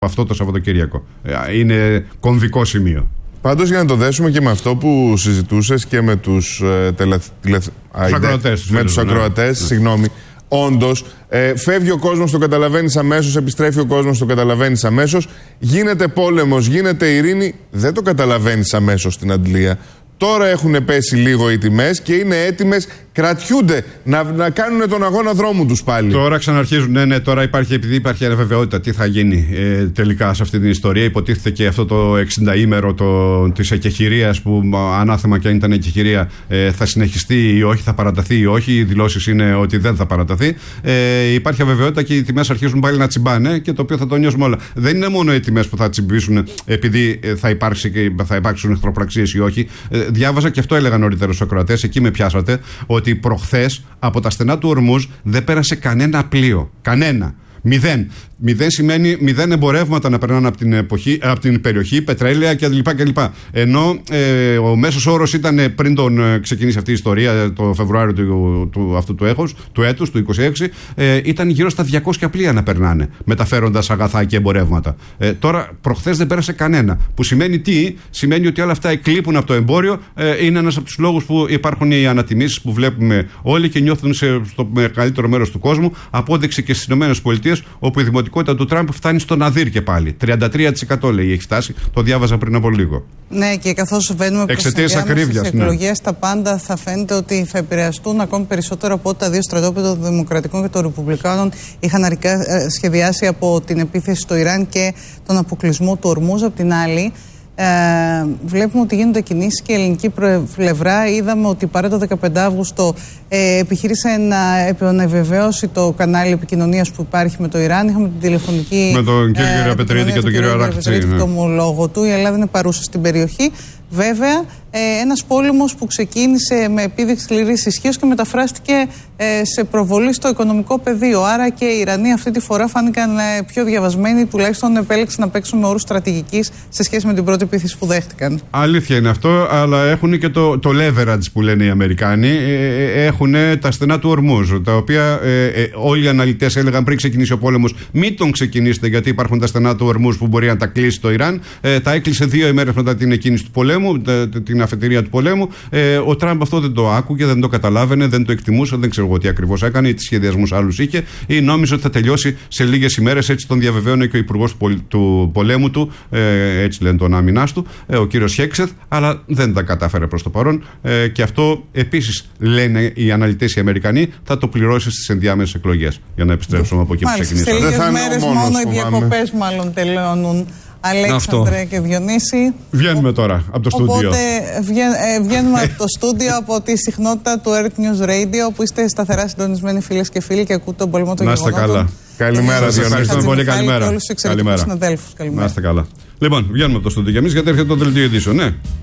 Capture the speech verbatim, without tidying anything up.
αυτό το Σαββατοκύριακο. Είναι κομβικό σημείο. Πάντως, για να το δέσουμε και με αυτό που συζητούσες και με τους ε, τελε, τηλε, ακροατές, με τους ακροατές, ναι. Συγγνώμη, όντως, ε, φεύγει ο κόσμος, το καταλαβαίνεις αμέσως, επιστρέφει ο κόσμος, το καταλαβαίνεις αμέσως, γίνεται πόλεμος, γίνεται ειρήνη, δεν το καταλαβαίνεις αμέσως στην αντλία. Τώρα έχουν πέσει λίγο οι τιμές και είναι έτοιμες, κρατιούνται να, να κάνουν τον αγώνα δρόμου τους πάλι. Τώρα ξαναρχίζουν, ναι, ναι, τώρα υπάρχει, επειδή υπάρχει αβεβαιότητα τι θα γίνει ε, τελικά σε αυτή την ιστορία. Υποτίθεται και αυτό το εξηνταήμερο της εκεχηρίας, που ανάθεμα και αν ήταν εκεχηρία, ε, θα συνεχιστεί ή όχι, θα παραταθεί ή όχι. Οι δηλώσεις είναι ότι δεν θα παραταθεί. Ε, υπάρχει αβεβαιότητα και οι τιμές αρχίζουν πάλι να τσιμπάνε, και το οποίο θα το νιώσουμε όλα. Δεν είναι μόνο οι τιμές που θα τσιμπήσουν επειδή θα, υπάρξει και, θα υπάρξουν εχθροπραξίες ή όχι. Ε, διάβαζα, και αυτό έλεγαν νωρίτερα στους ακροατές, εκεί με πιάσατε, ότι προχθές από τα στενά του Ορμούζ δεν πέρασε κανένα πλοίο. Κανένα. Μηδέν. Μηδέν σημαίνει μηδέν εμπορεύματα να περνάνε από την, εποχή, από την περιοχή, πετρέλαια κλπ. κλπ. Ενώ ε, ο μέσος όρος ήταν, πριν τον ε, ξεκινήσει αυτή η ιστορία, το Φεβρουάριο του, του, αυτού του, έχους, του έτους, του είκοσι έξι, ε, ήταν γύρω στα διακόσια πλοία να περνάνε, μεταφέροντας αγαθά και εμπορεύματα. Ε, τώρα, προχθές δεν πέρασε κανένα. Που σημαίνει τι? Σημαίνει ότι όλα αυτά εκλείπουν από το εμπόριο. Ε, είναι ένας από τους λόγους που υπάρχουν οι ανατιμήσεις που βλέπουμε όλοι και νιώθουν σε, στο μεγαλύτερο μέρος του κόσμου. Απόδειξη και στις ΗΠΑ, όπου η δημοτικότητα του Τραμπ φτάνει στο ναδύρ και πάλι. τριάντα τρία τοις εκατό λέει έχει φτάσει. Το διάβαζα πριν από λίγο. Ναι, και καθώς βαίνουμε προς τις εκλογές, τα πάντα θα φαίνεται ότι θα επηρεαστούν ακόμη περισσότερο από ό,τι τα δύο στρατόπεδα των Δημοκρατικών και των Ρεπουμπλικάνων είχαν αρχικά σχεδιάσει από την επίθεση στο Ιράν και τον αποκλεισμό του Ορμούζ. Απ' την άλλη, Ε, βλέπουμε ότι γίνονται κινήσεις και η ελληνική πλευρά. Είδαμε ότι παρά το δεκαπέντε Αυγούστου ε, επιχείρησε να επιβεβαιώσει το κανάλι επικοινωνίας που υπάρχει με το Ιράν. Είχαμε την τηλεφωνική. Με τον κύριο ε, Πετρίδη και τον κύριο Αράκτη. Ναι. Το ομολόγο του. Η Ελλάδα είναι παρούσα στην περιοχή. Βέβαια, ε, ένας πόλεμος που ξεκίνησε με επίδειξη σκληρής ισχύως και μεταφράστηκε ε, σε προβολή στο οικονομικό πεδίο. Άρα και οι Ιρανοί αυτή τη φορά φάνηκαν ε, πιο διαβασμένοι, τουλάχιστον επέλεξαν να παίξουν με όρους στρατηγικής σε σχέση με την πρώτη επίθεση που δέχτηκαν. Αλήθεια είναι αυτό, αλλά έχουν και το, το leverage που λένε οι Αμερικάνοι. Ε, έχουν τα στενά του Ορμούζ, τα οποία ε, ε, όλοι οι αναλυτές έλεγαν πριν ξεκινήσει ο πόλεμος, μην τον ξεκινήσετε, γιατί υπάρχουν τα στενά του Ορμούζ που μπορεί να τα κλείσει το Ιράν. Ε, τα έκλεισε δύο ημέρες μετά την εκκίνηση του πολέμου. Την αφετηρία του πολέμου. Ε, ο Τραμπ αυτό δεν το άκουγε, δεν το καταλάβαινε, δεν το εκτιμούσε, δεν ξέρω εγώ τι ακριβώς έκανε, ή τι σχεδιασμούς άλλους είχε, ή νόμιζε ότι θα τελειώσει σε λίγες ημέρες. Έτσι τον διαβεβαίωνε και ο υπουργός του πολέμου του, ε, έτσι λένε τον άμυνάς του, ε, ο κύριος Χέξεθ, αλλά δεν τα κατάφερε προς το παρόν. Ε, και αυτό επίσης λένε οι αναλυτές οι Αμερικανοί, θα το πληρώσει στις ενδιάμεσες εκλογές. Για να επιστρέψουμε από εκεί που ξεκινήσαμε. Σε λίγες μέρες μόνο οι διακοπές μάλλον τελειώνουν. Αλέξανδρε και Διονύση. Βγαίνουμε τώρα από το στούντιο. Οπότε βγαίνουμε από το στούντιο, από τη συχνότητα του Earth News Radio, που είστε σταθερά συντονισμένοι φίλες και φίλοι και ακούτε τον πολεμό των γεγονότων. Να είστε καλά. Καλημέρα, Διονύση. Ευχαριστούμε πολύ. Καλημέρα. Και όλους τους εξαιρετικούς συναδέλφους. Να είστε καλά. Λοιπόν, βγαίνουμε από το στούντιο και εμείς, γιατί έρχεται το δελτίο ειδήσεων, ναι.